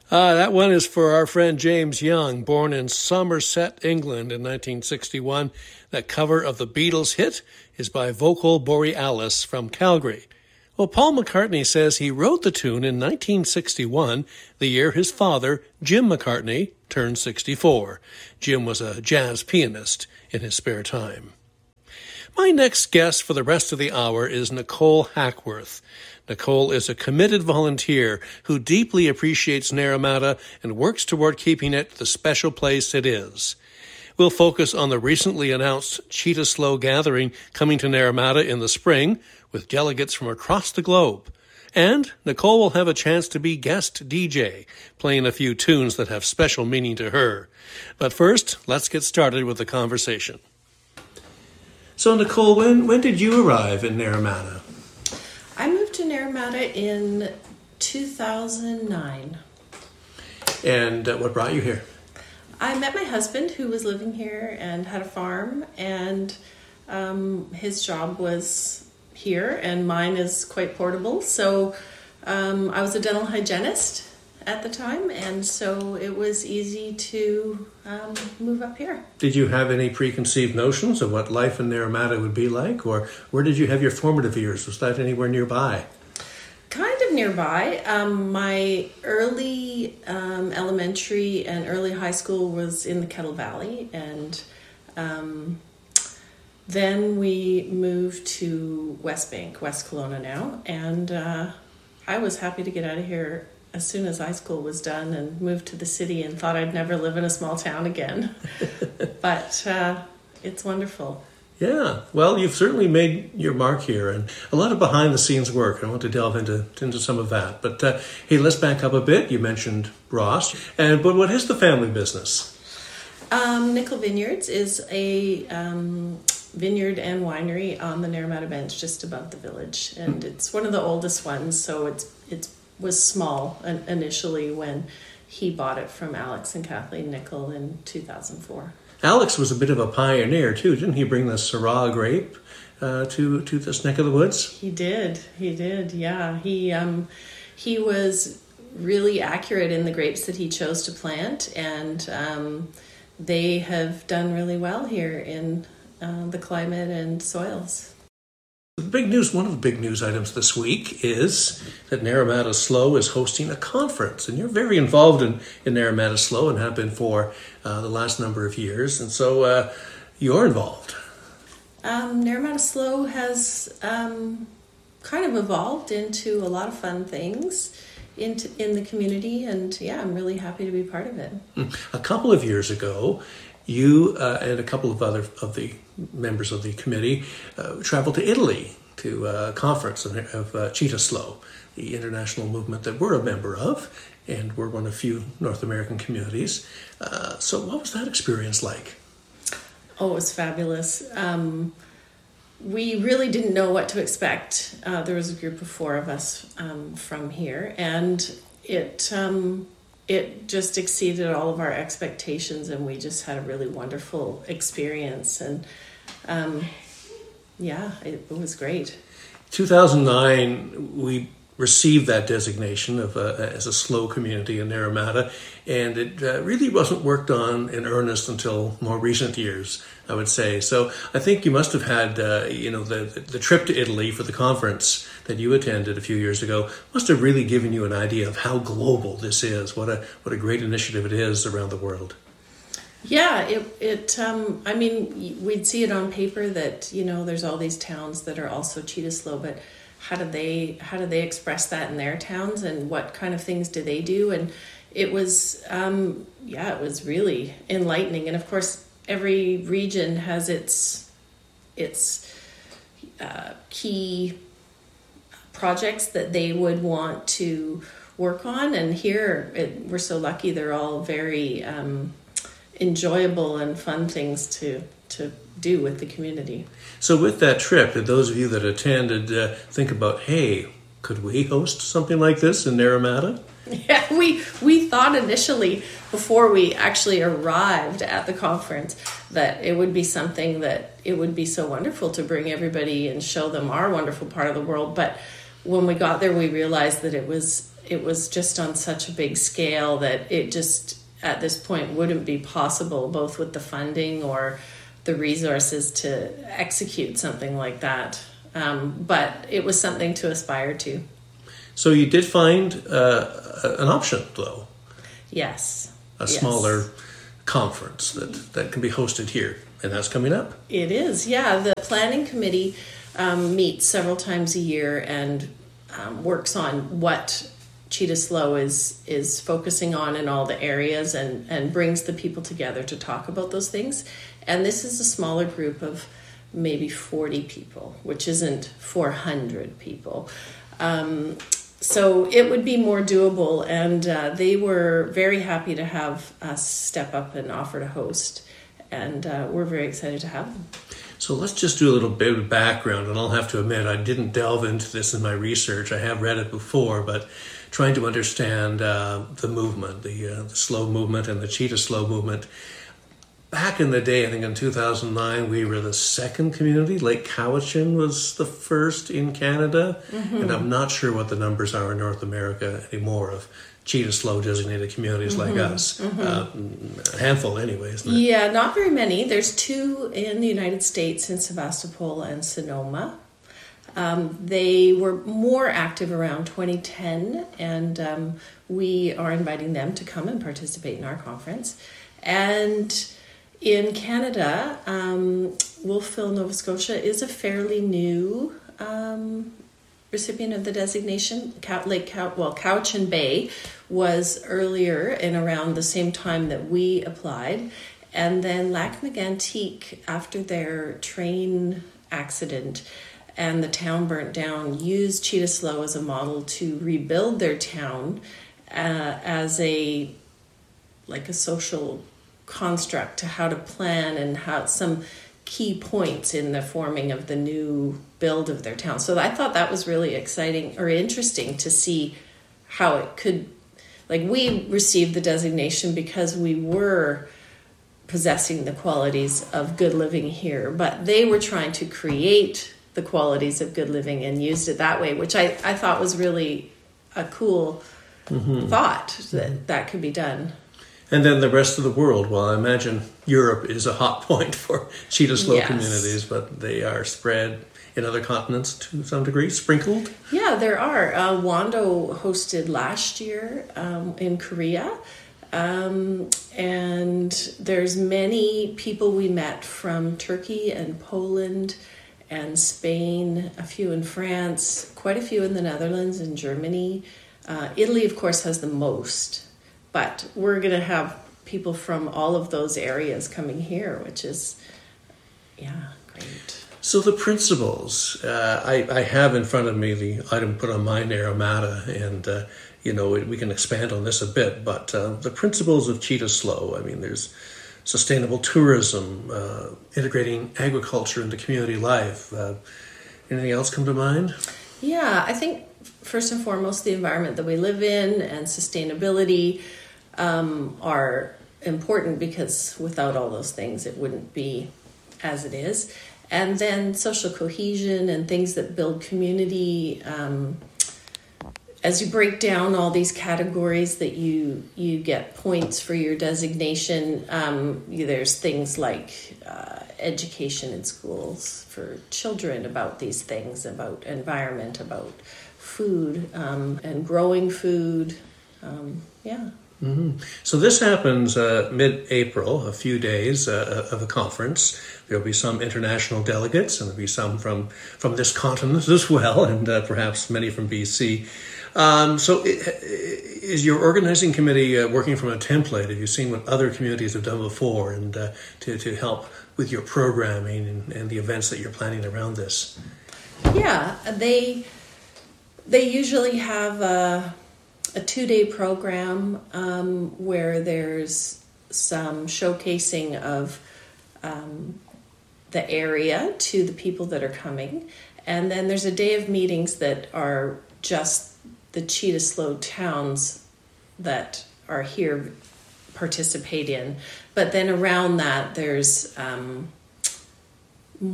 That one is for our friend James Young, born in Somerset, England in 1961. That cover of the Beatles hit is by Vocal Borealis from Calgary. Well, Paul McCartney says he wrote the tune in 1961, the year his father, Jim McCartney, turned 64. Jim was a jazz pianist in his spare time. My next guest for the rest of the hour is Nicole Hackworth. Nicole is a committed volunteer who deeply appreciates Naramata and works toward keeping it the special place it is. We'll focus on the recently announced Cheetah Slow gathering coming to Naramata in the spring with delegates from across the globe. And Nicole will have a chance to be guest DJ, playing a few tunes that have special meaning to her. But first, let's get started with the conversation. So, Nicole, when did you arrive in Naramata? I moved to Naramata in 2009. And what brought you here? I met my husband, who was living here and had a farm, and his job was here, and mine is quite portable. So I was a dental hygienist at the time, and so it was easy to move up here. Did you have any preconceived notions of what life in Naramata would be like, or where did you have your formative years? Was that anywhere nearby? Kind of nearby. My early elementary and early high school was in the Kettle Valley, and then we moved to West Bank, West Kelowna now, and I was happy to get out of here as soon as high school was done and moved to the city and thought I'd never live in a small town again. But it's wonderful. Yeah, well, you've certainly made your mark here, and a lot of behind-the-scenes work. I want to delve into some of that. But hey, let's back up a bit. You mentioned Ross, but what is the family business? Nickel Vineyards is a vineyard and winery on the Naramata Bench, just above the village, and it's one of the oldest ones. So it was small initially when he bought it from Alex and Kathleen Nickel in 2004. Alex was a bit of a pioneer, too. Didn't he bring the Syrah grape to this neck of the woods? He did, yeah. He was really accurate in the grapes that he chose to plant, and they have done really well here in the climate and soils. One of the big news items this week is that Naramata Slow is hosting a conference, and you're very involved in Naramata Slow and have been for the last number of years, and so you're involved. Naramata Slow has kind of evolved into a lot of fun things in the community, and yeah, I'm really happy to be part of it. A couple of years ago, you and a couple of other of the members of the committee traveled to Italy to a conference of Cheetah Slow, the international movement that we're a member of, and we're one of few North American communities. So what was that experience like? Oh, it was fabulous. We really didn't know what to expect. There was a group of 4 of us from here, and it just exceeded all of our expectations, and we just had a really wonderful experience, and it was great. 2009, we received that designation as a slow community in Naramata, and it really wasn't worked on in earnest until more recent years, I would say. So I think you must have had, the trip to Italy for the conference that you attended a few years ago must have really given you an idea of how global this is. What a great initiative it is around the world. Yeah, we'd see it on paper that, there's all these towns that are also Cheetah Slow, but how do they express that in their towns, and what kind of things do they do? And it was, it was really enlightening. And of course, every region has its key projects that they would want to work on. And here, we're so lucky; they're all very enjoyable and fun things to do with the community. So with that trip, did those of you that attended think about, hey, could we host something like this in Naramata? Yeah, we thought initially, before we actually arrived at the conference, that it would be something that it would be so wonderful to bring everybody and show them our wonderful part of the world. But when we got there, we realized that it was it was just on such a big scale that it just at this point wouldn't be possible, both with the funding or the resources to execute something like that. But it was something to aspire to. So you did find an option, though. Yes. A smaller conference that can be hosted here, and that's coming up. It is, yeah. The planning committee meets several times a year and works on what Cheetah Slow is focusing on in all the areas and brings the people together to talk about those things. And this is a smaller group of maybe 40 people, which isn't 400 people. So it would be more doable, and they were very happy to have us step up and offer to host, and we're very excited to have them. So let's just do a little bit of background, and I'll have to admit I didn't delve into this in my research. I have read it before, but trying to understand the movement, the slow movement and the Cheetah Slow movement. Back in the day, I think in 2009, we were the second community. Lake Cowichan was the first in Canada. Mm-hmm. And I'm not sure what the numbers are in North America anymore of Cheetah Slow designated communities like us. Mm-hmm. A handful anyway, isn't it? Yeah, not very many. There's 2 in the United States, in Sebastopol and Sonoma. They were more active around 2010, and we are inviting them to come and participate in our conference. And in Canada, Wolfville, Nova Scotia is a fairly new recipient of the designation. Cowichan Bay was earlier and around the same time that we applied. And then Lac-Mégantic, after their train accident and the town burnt down, used Cheetah Slow as a model to rebuild their town as a social construct to how to plan and how some key points in the forming of the new build of their town. So I thought that was really exciting or interesting to see how it could, we received the designation because we were possessing the qualities of good living here, but they were trying to create the qualities of good living and used it that way, which I thought was really a cool thought that could be done. And then the rest of the world. Well, I imagine Europe is a hot point for Cheetah Slow communities, but they are spread in other continents to some degree, sprinkled? Yeah, there are. Wando hosted last year in Korea. And there's many people we met from Turkey and Poland and Spain, a few in France, quite a few in the Netherlands and Germany. Italy, of course, has the most. But we're going to have people from all of those areas coming here, which is, great. So the principles, I have in front of me the item put on my Naramata, and, we can expand on this a bit, but the principles of Cheetah Slow, there's sustainable tourism, integrating agriculture into community life. Anything else come to mind? Yeah, I think first and foremost, the environment that we live in and sustainability are important, because without all those things it wouldn't be as it is. And then social cohesion and things that build community. As you break down all these categories that you get points for your designation, there's things like education in schools for children about these things, about environment, about food and growing food. Mm-hmm. So this happens mid-April, a few days of a conference. There'll be some international delegates, and there'll be some from this continent as well, and perhaps many from BC. So is your organizing committee working from a template? Have you seen what other communities have done before, and to help with your programming and the events that you're planning around this? Yeah, they usually have a 2-day program where there's some showcasing of the area to the people that are coming. And then there's a day of meetings that are just the Cheetah Slow towns that are here participate in. But then around that, there's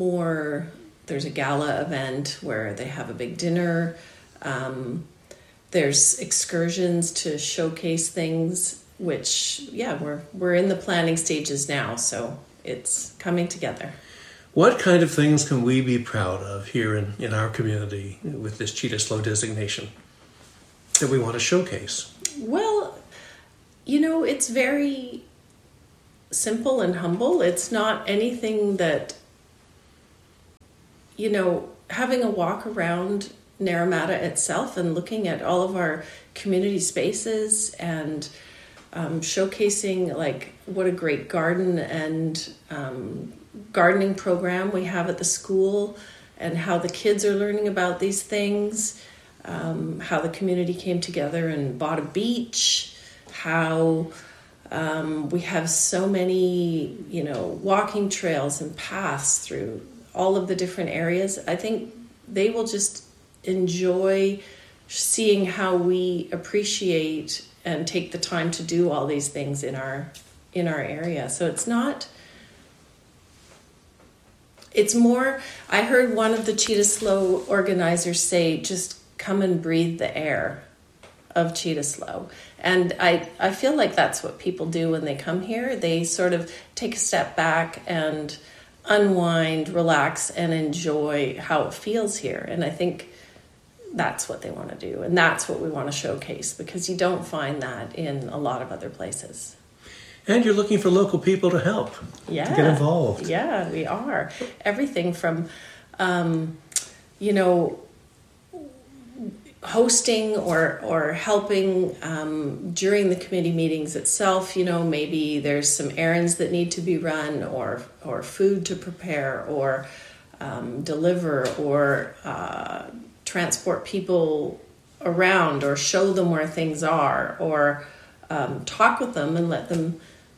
there's a gala event where they have a big dinner. There's excursions to showcase things, which, we're in the planning stages now, so it's coming together. What kind of things can we be proud of here in our community with this Cheetah Slough designation that we want to showcase? Well, it's very simple and humble. It's not anything that, having a walk around Naramata itself and looking at all of our community spaces and showcasing like what a great garden and gardening program we have at the school, and how the kids are learning about these things, how the community came together and bought a beach, how we have so many, walking trails and paths through all of the different areas. I think they will just enjoy seeing how we appreciate and take the time to do all these things in our area. So it's more, I heard one of the Cheetah Slough organizers say, just come and breathe the air of Cheetah Slough. And I feel like that's what people do when they come here. They sort of take a step back and unwind, relax, and enjoy how it feels here. And I think that's what they want to do. And that's what we want to showcase, because you don't find that in a lot of other places. And you're looking for local people to help, to get involved. Yeah, we are. Everything from, hosting or helping during the committee meetings itself. Maybe there's some errands that need to be run, or food to prepare, or deliver, or transport people around, or show them where things are, or talk with them and let them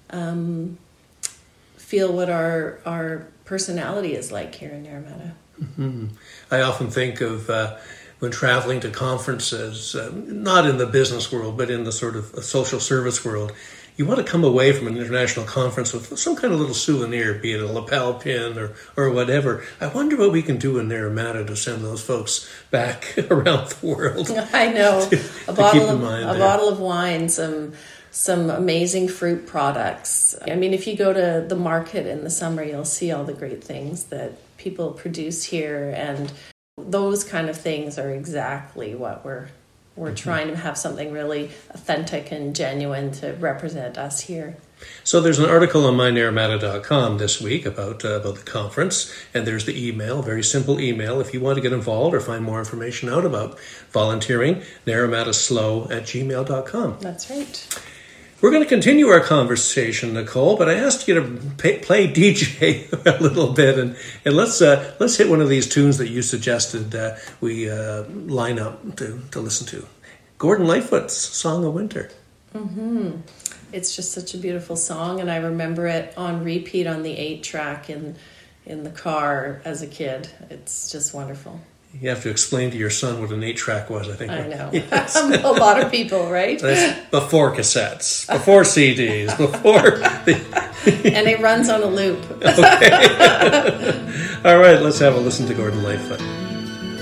feel what our personality is like here in Naramata. Mm-hmm. I often think of when traveling to conferences, not in the business world, but in the sort of social service world, you want to come away from an international conference with some kind of little souvenir, be it a lapel pin or whatever. I wonder what we can do in Naramata to send those folks back around the world. I know. A bottle of wine, some amazing fruit products. I mean, if you go to the market in the summer, you'll see all the great things that people produce here, and those kind of things are exactly what we're trying to have, something really authentic and genuine to represent us here. So there's an article on mynaramata.com this week about the conference, and there's the email, very simple email, if you want to get involved or find more information out about volunteering, naramataslough@gmail.com. That's right. We're going to continue our conversation, Nicole, but I asked you to play DJ a little bit, and let's hit one of these tunes that you suggested we line up to listen to. Gordon Lightfoot's Song of Winter. Mm-hmm. It's just such a beautiful song, and I remember it on repeat on the 8-track in the car as a kid. It's just wonderful. You have to explain to your son what an 8-track was, I think. I know. Yes. A lot of people, right? That's before cassettes, before CDs, before... And it runs on a loop. Okay. All right, let's have a listen to Gordon Lightfoot.